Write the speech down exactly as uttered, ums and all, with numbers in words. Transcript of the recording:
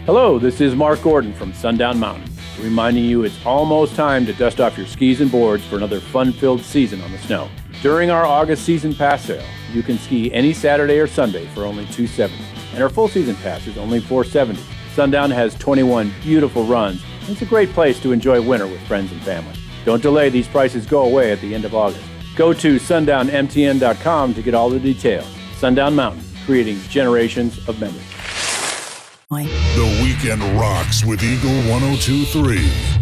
Hello, this is Mark Gordon from Sundown Mountain, reminding you it's almost time to dust off your skis and boards for another fun-filled season on the snow. During our August season pass sale, you can ski any Saturday or Sunday for only two hundred seventy dollars, and our full season pass is only four hundred seventy dollars. Sundown has twenty-one beautiful runs, and it's a great place to enjoy winter with friends and family. Don't delay, these prices go away at the end of August. Go to sundown m t n dot com to get all the details. Sundown Mountain, creating generations of memories. The weekend rocks with Eagle one oh two point three.